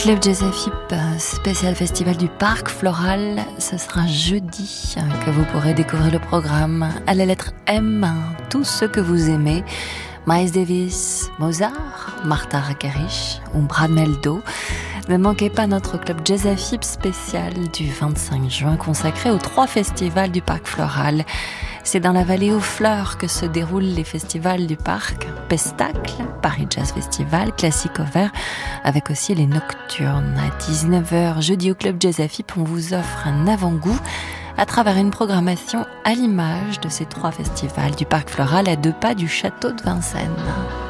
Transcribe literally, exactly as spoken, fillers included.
Club Jazz A F I P, spécial festival du Parc Floral. Ce sera jeudi que vous pourrez découvrir le programme à la lettre M, tous ceux que vous aimez. Miles Davis, Mozart, Martha Argerich ou Brad Mehldau. Ne manquez pas notre Club Jazz A F I P spécial du vingt-cinq juin consacré aux trois festivals du Parc Floral. C'est dans la vallée aux fleurs que se déroulent les festivals du parc. Pestacle, Paris Jazz Festival, Classique au Vert, avec aussi les Nocturnes. À dix-neuf heures, jeudi au Club Jazz A F I P, on vous offre un avant-goût à travers une programmation à l'image de ces trois festivals du Parc Floral à deux pas du château de Vincennes.